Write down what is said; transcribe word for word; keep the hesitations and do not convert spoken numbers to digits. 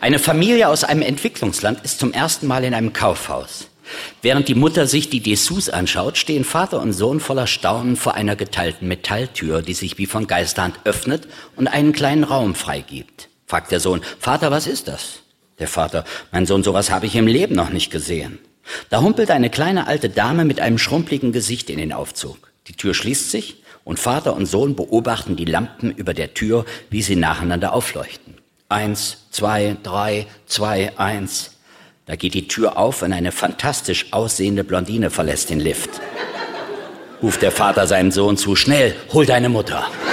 Eine Familie aus einem Entwicklungsland ist zum ersten Mal in einem Kaufhaus. Während die Mutter sich die Dessous anschaut, stehen Vater und Sohn voller Staunen vor einer geteilten Metalltür, die sich wie von Geisterhand öffnet und einen kleinen Raum freigibt. Fragt der Sohn: Vater, was ist das? Der Vater: Mein Sohn, sowas habe ich im Leben noch nicht gesehen. Da humpelt eine kleine alte Dame mit einem schrumpeligen Gesicht in den Aufzug. Die Tür schließt sich und Vater und Sohn beobachten die Lampen über der Tür, wie sie nacheinander aufleuchten. Eins, zwei, drei, zwei, eins. Da geht die Tür auf und eine fantastisch aussehende Blondine verlässt den Lift. Ruft der Vater seinem Sohn zu: Schnell, hol deine Mutter.